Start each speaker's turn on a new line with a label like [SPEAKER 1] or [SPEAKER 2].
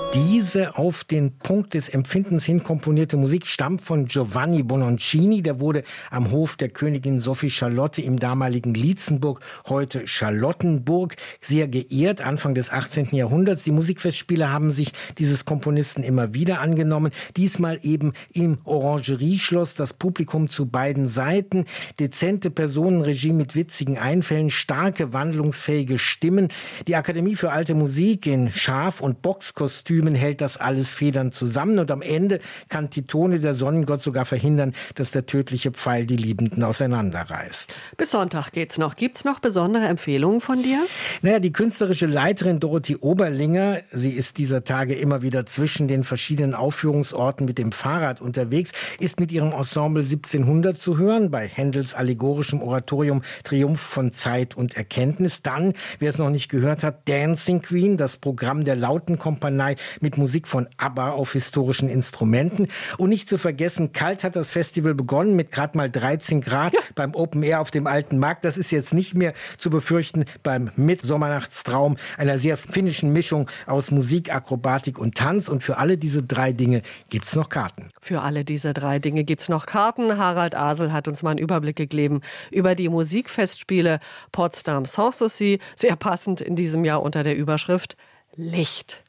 [SPEAKER 1] Diese auf den Punkt des Empfindens hin komponierte Musik stammt von Giovanni Bononcini. Der wurde am Hof der Königin Sophie Charlotte im damaligen Lietzenburg, heute Charlottenburg, sehr geehrt, Anfang des 18. Jahrhunderts. Die Musikfestspiele haben sich dieses Komponisten immer wieder angenommen. Diesmal eben im Orangerieschloss, das Publikum zu beiden Seiten, dezente Personenregie mit witzigen Einfällen, starke, wandlungsfähige Stimmen. Die Akademie für Alte Musik in Schaf- und Boxkostümen hält das alles federnd zusammen und am Ende kann Titone, der Sonnengott, sogar verhindern, dass der tödliche Pfeil die Liebenden auseinanderreißt.
[SPEAKER 2] Bis Sonntag geht's noch. Gibt's noch besondere Empfehlungen von dir?
[SPEAKER 1] Naja, die künstlerische Leiterin Dorothee Oberlinger, sie ist dieser Tage immer wieder zwischen den verschiedenen Aufführungsorten mit dem Fahrrad unterwegs, ist mit ihrem Ensemble 1700 zu hören, bei Händels allegorischem Oratorium Triumph von Zeit und Erkenntnis. Dann, wer es noch nicht gehört hat, Dancing Queen, das Programm der Lautenkompanie mit Musik von ABBA auf historischen Instrumenten. Und nicht zu vergessen, kalt hat das Festival begonnen mit gerade mal 13 Grad beim Open Air auf dem Alten Markt. Das ist jetzt nicht mehr zu befürchten beim Mittsommernachtstraum, einer sehr finnischen Mischung aus Musik, Akrobatik und Tanz. Und für alle diese drei Dinge gibt's noch Karten.
[SPEAKER 2] Für alle diese drei Dinge gibt's noch Karten. Harald Asel hat uns mal einen Überblick gegeben über die Musikfestspiele Potsdam Sanssouci. Sehr passend in diesem Jahr unter der Überschrift Licht.